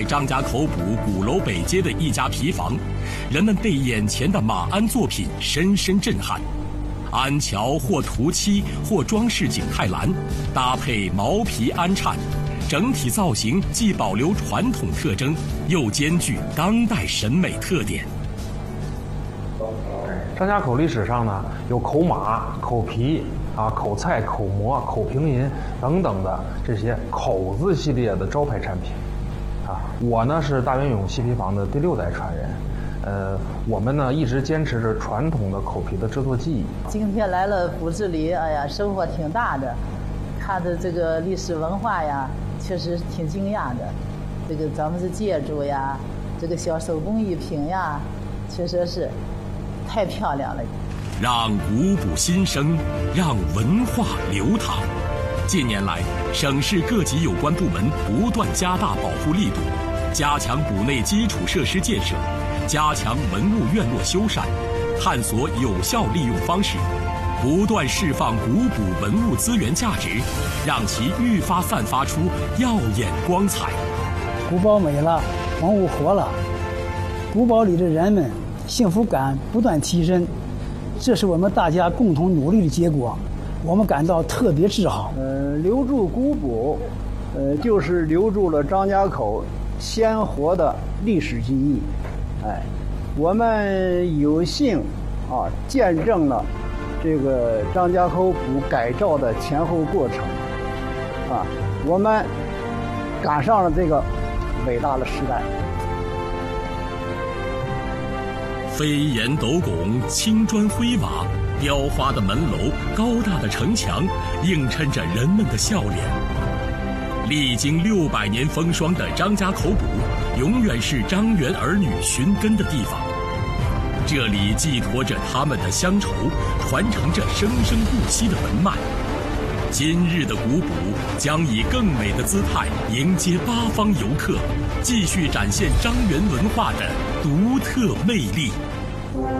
在张家口堡鼓楼北街的一家皮房，人们被眼前的马鞍作品深深震撼。鞍桥或涂漆或装饰景泰蓝，搭配毛皮鞍颤，整体造型既保留传统特征，又兼具当代审美特点。 张家口历史上呢，有口马、口皮口菜、口蘑、口平银等等的这些口字系列的招牌产品。我呢是大元永西皮房的第6代传人。我们呢一直坚持着传统的口皮的制作技艺。 今天来了府治里，哎呀，收获挺大的，看的这个历史文化呀，确实挺惊讶的。这个咱们的建筑呀，这个小手工艺品呀，确实是太漂亮了。 让古堡新生，让文化流淌。近年来，省市各级有关部门不断加大保护力度，加强堡内基础设施建设，加强文物院落修缮，探索有效利用方式，不断释放古堡文物资源价值，让其愈发散发出耀眼光彩。 古堡美了，文物活了，古堡里的人们幸福感不断提升，这是我们大家共同努力的结果，我们感到特别自豪。 留住古堡，就是留住了张家口鲜活的历史记忆。我们有幸见证了这个张家口堡改造的前后过程，我们赶上了这个伟大的时代。 飞檐斗拱，青砖灰瓦，雕花的门楼，高大的城墙，映衬着人们的笑脸。历经600年风霜的张家口堡，永远是张元儿女寻根的地方。这里寄托着他们的乡愁，传承着生生不息的文脉。今日的古堡将以更美的姿态迎接8方游客，继续展现张元文化的独特魅力。